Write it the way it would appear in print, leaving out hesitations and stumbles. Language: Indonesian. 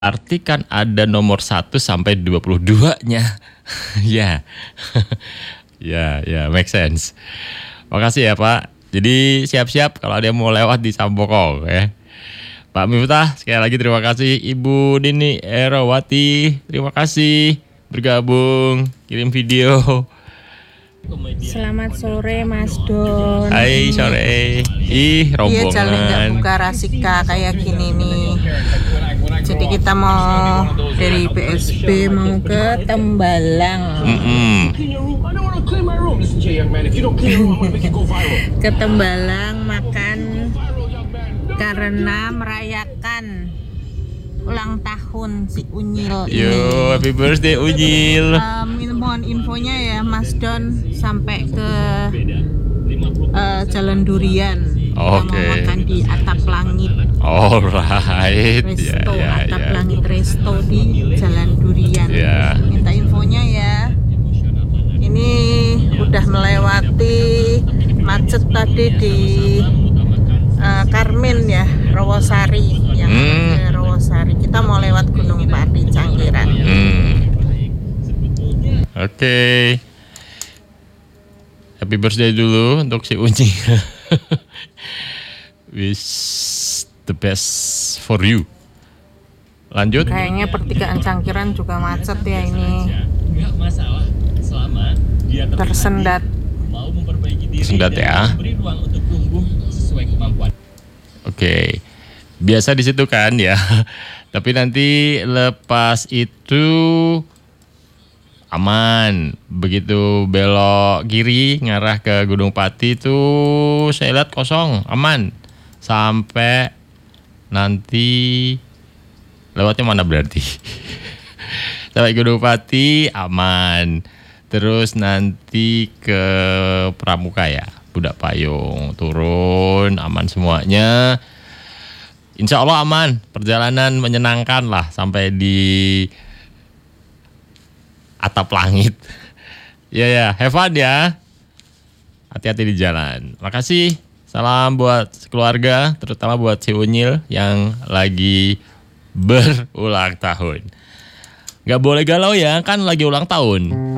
Arti kan ada nomor 1 sampai 22-nya. Ya. Ya, make sense. Makasih ya Pak. Jadi siap-siap kalau ada yang mau lewat di Sambokong ya. Pak Miftah, sekali lagi terima kasih. Ibu Nini Erawati, terima kasih bergabung, kirim video. Selamat sore Mas Don. Hai sore. Rombongan. Iya, jalan nggak buka Rasika kayak gini nih. Jadi kita mau dari BSB mau ke Tembalang. Ke Tembalang makan karena merayakan ulang tahun si Unyil. Yo, happy birthday Unyil. Mohon infonya ya Mas Don sampai ke Jalan Durian. Oke. Mau makan di Atap Langit. Alright. Resto, Ya. Atap Langit Resto di Jalan Durian. Ya. Minta infonya ya. Ini udah melewati macet tadi di Karmen ya, Rawasari yang ke Rawasari. Kita mau lewat Gunung Pati Cangkiran. Oke. Happy birthday dulu untuk si Unyi. Wish the best for you. Lanjut. Kayaknya pertigaan Cangkiran juga macet ya ini. Enggak masalah selama dia Tersendat. mau memperbaiki diri Tersendat ya. dan beri ruang untuk tumbuh sesuai kemampuan. Oke. Biasa di situ kan ya. Tapi nanti lepas itu aman. Begitu belok kiri ngarah ke Gunung Pati itu saya lihat kosong, aman. Sampai nanti lewatnya mana berarti? Sampai Gunung Pati aman. Terus nanti ke Pramuka ya, Budak Payung turun aman semuanya. Insya Allah aman, perjalanan menyenangkan lah sampai di Atap Langit. Ya, have fun ya. Hati-hati di jalan. Makasih. Salam buat keluarga, terutama buat si Unyil yang lagi berulang tahun. Gak boleh galau ya, kan lagi ulang tahun.